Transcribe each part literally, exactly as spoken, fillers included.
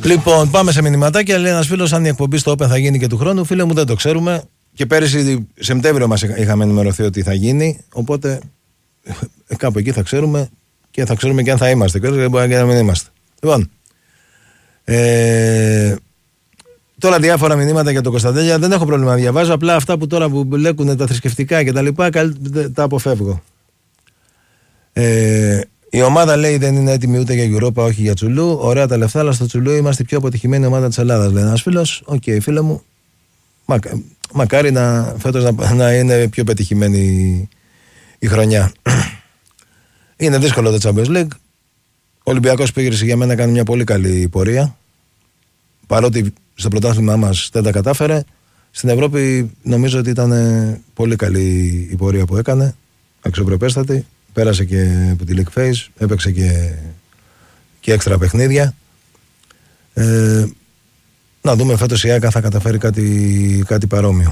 Λοιπόν, πάμε σε μηνυματάκια. Λέει ένας φίλος, αν η εκπομπή στο Open θα γίνει και του χρόνου. Φίλε μου, δεν το ξέρουμε. Και πέρυσι Σεπτέμβριο μας είχαμε ενημερωθεί ότι θα γίνει. Οπότε κάπου εκεί θα ξέρουμε και θα ξέρουμε και αν θα είμαστε. Και δεν μπορεί να μην είμαστε. Λοιπόν, ε, τώρα διάφορα μηνύματα για τον Κωνσταντέλια. Δεν έχω πρόβλημα να διαβάζω. Απλά αυτά που τώρα που μπλέκουν τα θρησκευτικά και τα λοιπά, τα αποφεύγω. Ε, η ομάδα λέει δεν είναι έτοιμη ούτε για Europa, όχι για Τσουλού. Ωραία τα λεφτά, αλλά στο Τσουλού είμαστε η πιο αποτυχημένη ομάδα της Ελλάδας. Λέει ένας φίλος. Οκ, okay, φίλε μου. Μακα, μακάρι να, φέτος να, να είναι πιο πετυχημένη η, η χρονιά. Είναι δύσκολο το Champions League. Ο Ολυμπιακός πήγε για μένα, κάνει μια πολύ καλή πορεία. Παρότι στο πρωτάθλημά μας δεν τα κατάφερε, στην Ευρώπη νομίζω ότι ήταν πολύ καλή η πορεία που έκανε. Αξιοπρεπέστατη. Πέρασε και από τη League Phase, έπαιξε και, και έξτρα παιχνίδια. Ε, να δούμε φέτος η ΑΕΚ θα καταφέρει κάτι, κάτι παρόμοιο.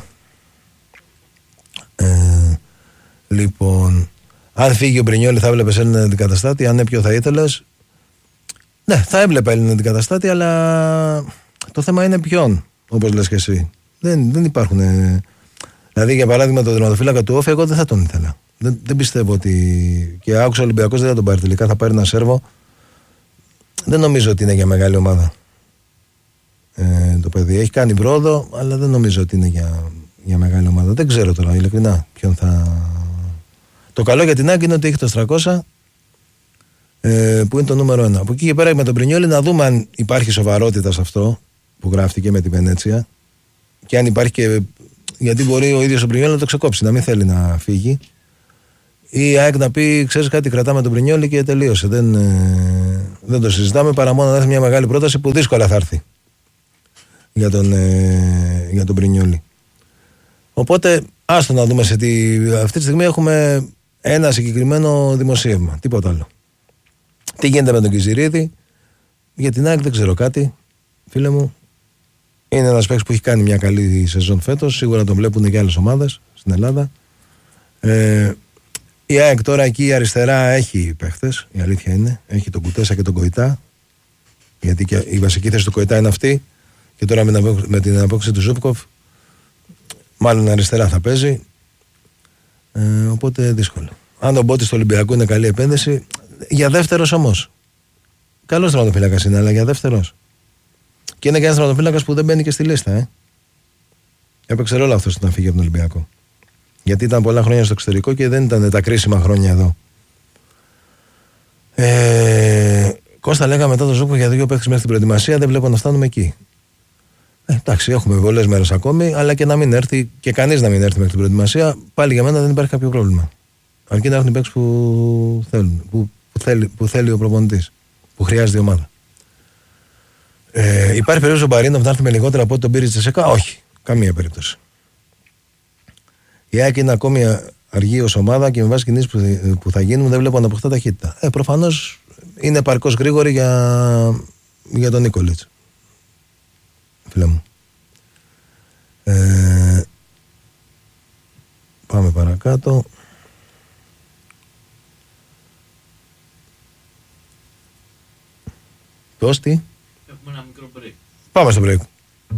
Ε, λοιπόν, αν φύγει ο Μπρινιόλι θα έβλεπες Έλληνα αντικαταστάτη? Αν ναι, ποιο θα ήθελες? Ναι, θα έβλεπα Έλληνα αντικαταστάτη, αλλά το θέμα είναι ποιον, όπως λες και εσύ. Δεν, δεν υπάρχουν. Ε, δηλαδή, για παράδειγμα, το τερματοφύλακα του Όφη, εγώ δεν θα τον ήθελα. Δεν, δεν πιστεύω ότι. Και άκουσα ο Ολυμπιακός δεν θα τον πάρει τελικά, θα πάρει ένα Σέρβο. Δεν νομίζω ότι είναι για μεγάλη ομάδα. Ε, το παιδί έχει κάνει πρόοδο, αλλά δεν νομίζω ότι είναι για, για μεγάλη ομάδα. Δεν ξέρω τώρα, ειλικρινά, ποιον θα. Το καλό για την ΑΕΚ είναι ότι έχει το τριακόσια, ε, που είναι το νούμερο ένα. Από εκεί και πέρα με τον Πρινιόλι να δούμε αν υπάρχει σοβαρότητα σε αυτό που γράφτηκε με τη Βενέτσια και αν υπάρχει και. Γιατί μπορεί ο ίδιος ο Πρινιόλι να το ξεκόψει, να μην θέλει να φύγει. Ή η ΑΕΚ να πει, ξέρεις κάτι, κρατάμε τον Πρινιόλι και τελείωσε. Δεν, ε, δεν το συζητάμε παρά μόνο να έρθει μια μεγάλη πρόταση που δύσκολα θα έρθει για τον, ε, για τον Πρινιόλι. Οπότε, άστο να δούμε σε τι. Αυτή τη στιγμή έχουμε ένα συγκεκριμένο δημοσίευμα. Τίποτα άλλο. Τι γίνεται με τον Κιζηρίδη? Για την ΑΕΚ δεν ξέρω κάτι, φίλε μου. Είναι ένας παίκτης που έχει κάνει μια καλή σεζόν φέτος. Σίγουρα τον βλέπουν και άλλες ομάδες στην Ελλάδα. Ε, η ΑΕΚ τώρα εκεί αριστερά έχει παίχτες, η αλήθεια είναι. Έχει τον Κουτέσα και τον Κοϊτά. Γιατί και η βασική θέση του Κοϊτά είναι αυτή. Και τώρα με την απόκτηση του Ζούπκοφ, μάλλον αριστερά θα παίζει. Ε, οπότε δύσκολο. Αν τον Μπότης του Ολυμπιακού είναι καλή επένδυση, για δεύτερος όμως. Καλός τερματοφύλακας είναι, αλλά για δεύτερος. Και είναι και ένας τερματοφύλακας που δεν μπαίνει και στη λίστα. Ε. Έπαιξε ρόλο αυτός όταν φύγει από τον Ολυμπιακό. Γιατί ήταν πολλά χρόνια στο εξωτερικό και δεν ήταν τα κρίσιμα χρόνια εδώ. Ε, Κώστα, λέγαμε μετά το Ζούκο για δύο παίκτες μέχρι την προετοιμασία, δεν βλέπω να φτάνουμε εκεί. Ε, εντάξει, έχουμε πολλές μέρες ακόμη, αλλά και να μην έρθει και κανείς να μην έρθει μέχρι την προετοιμασία, πάλι για μένα δεν υπάρχει κάποιο πρόβλημα. Αρκεί να έρθουν οι παίκτες που θέλουν, που, που, θέλει, που θέλει ο προπονητής, που χρειάζεται η ομάδα. Ε, υπάρχει περίπτωση ο Μπαρίνοφ να έρθει με λιγότερα από ό,τι τον πήρε η Τσεσεκά? Όχι, καμία περίπτωση. Η ΑΕΚ είναι ακόμη αργή ως ομάδα και με βάση κινήσεις που, που θα γίνουν δεν βλέπω να αποκτά ταχύτητα. Ε, προφανώς είναι παρκώς γρήγορη για, για τον Νίκολιτς. Φίλε μου. Ε, πάμε παρακάτω. Πώς τι? Έχουμε ένα μικρό break. Πάμε στο break.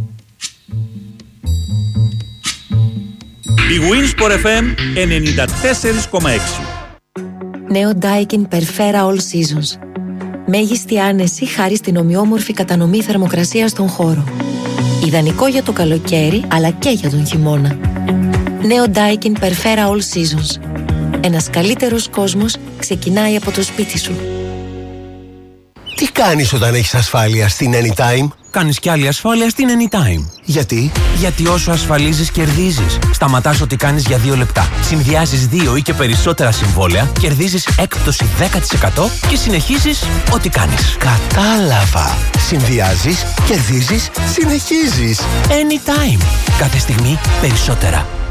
Η Winsport εφ εμ ενενήντα τέσσερα κόμμα έξι. Νέο Daikin Perfera All Seasons. Μέγιστη άνεση χάρη στην ομοιόμορφη κατανομή θερμοκρασίας στον χώρο. Ιδανικό για το καλοκαίρι, αλλά και για τον χειμώνα. Νέο Daikin Perfera All Seasons. Ένας καλύτερος κόσμος ξεκινάει από το σπίτι σου. Τι κάνεις όταν έχεις ασφάλεια στην Anytime? Κάνεις κι άλλη ασφάλεια στην Anytime. Γιατί? Γιατί όσο ασφαλίζεις κερδίζεις. Σταματάς ό,τι κάνεις για δύο λεπτά. Συνδυάζεις δύο ή και περισσότερα συμβόλαια, κερδίζεις έκπτωση δέκα τοις εκατό και συνεχίζεις ό,τι κάνεις. Κατάλαβα. Συνδυάζεις, κερδίζεις, συνεχίζεις. Anytime. Κάθε στιγμή περισσότερα.